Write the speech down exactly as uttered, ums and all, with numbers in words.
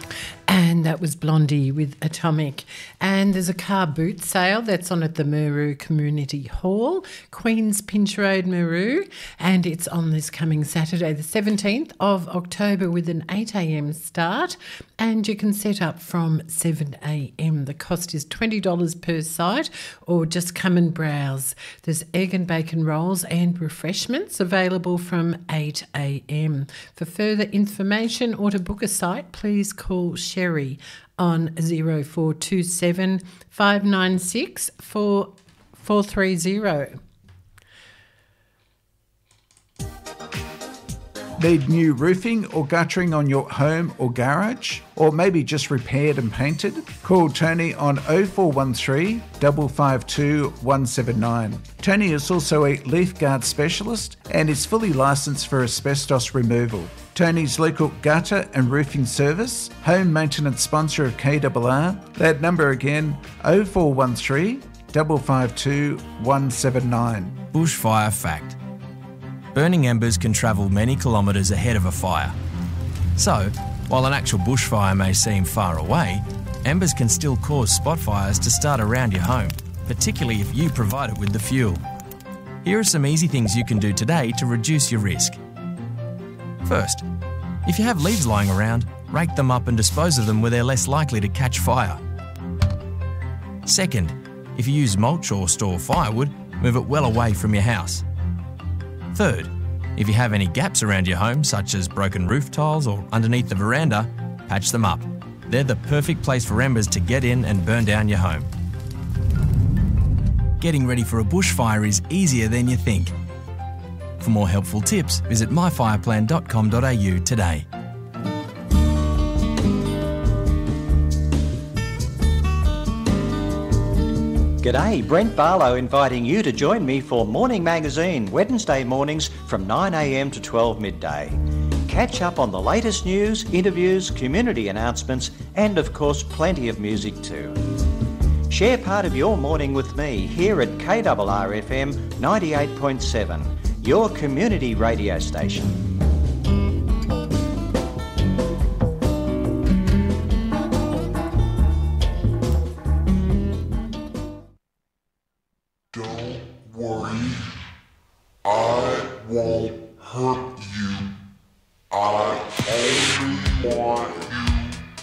And that was Blondie with Atomic. And there's a car boot sale that's on at the Muru Community Hall, Queens Pinch Road, Muru, and it's on this coming Saturday, the seventeenth of October, with an eight a m start, and you can set up from seven a m. The cost is twenty dollars per site, or just come and browse. There's egg and bacon rolls and refreshments available from eight a m. For further information or to book a site, please call Sherry on zero four two seven, five nine six, four four three zero. Need new roofing or guttering on your home or garage? Or maybe just repaired and painted? Call Tony on oh four one three, five five two, one seven nine. Tony is also a leaf guard specialist and is fully licensed for asbestos removal. Tony's local gutter and roofing service, home maintenance sponsor of K R R. That number again, oh four one three, five five two, one seven nine. Bushfire fact. Burning embers can travel many kilometres ahead of a fire. So, while an actual bushfire may seem far away, embers can still cause spot fires to start around your home, particularly if you provide it with the fuel. Here are some easy things you can do today to reduce your risk. First, if you have leaves lying around, rake them up and dispose of them where they're less likely to catch fire. Second, if you use mulch or store firewood, move it well away from your house. Third, if you have any gaps around your home, such as broken roof tiles or underneath the veranda, patch them up. They're the perfect place for embers to get in and burn down your home. Getting ready for a bushfire is easier than you think. For more helpful tips, visit my fire plan dot com dot a u today. G'day, Brent Barlow inviting you to join me for Morning Magazine, Wednesday mornings from nine a m to twelve midday. Catch up on the latest news, interviews, community announcements, and of course plenty of music too. Share part of your morning with me here at K R R F M ninety-eight point seven, your community radio station.